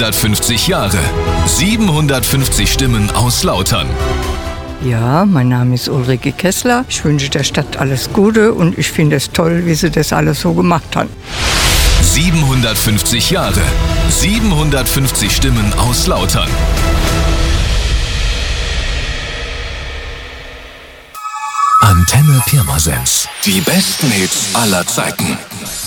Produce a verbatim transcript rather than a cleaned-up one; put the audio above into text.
siebenhundertfünfzig Jahre, siebenhundertfünfzig Stimmen aus Lautern. Ja, mein Name ist Ulrike Kessler. Ich wünsche der Stadt alles Gute und ich finde es toll, wie sie das alles so gemacht haben. siebenhundertfünfzig Jahre, siebenhundertfünfzig Stimmen aus Lautern. Antenne Pirmasens. Die besten Hits aller Zeiten.